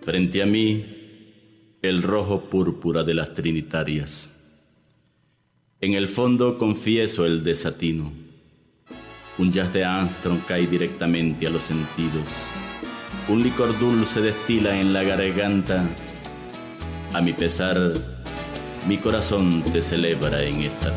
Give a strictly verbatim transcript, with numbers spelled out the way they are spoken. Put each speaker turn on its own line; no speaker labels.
Frente a mí, el rojo púrpura de las trinitarias. En el fondo confieso el desatino. Un jazz de Armstrong cae directamente a los sentidos. Un licor dulce destila en la garganta. A mi pesar, mi corazón te celebra en esta